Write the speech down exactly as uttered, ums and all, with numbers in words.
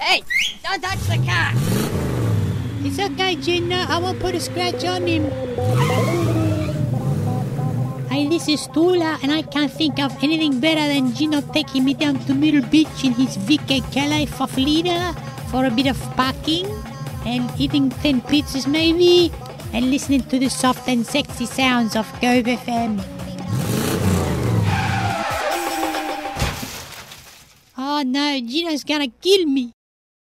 Hey, don't touch the car! It's okay, Gina. I won't put a scratch on him. Hey, this is Tula, and I can't think of anything better than Gino taking me down to Middle Beach in his V K Calais Faflida for a bit of parking and eating ten pizzas maybe and listening to the soft and sexy sounds of Cove F M. Oh no, Gino's gonna kill me.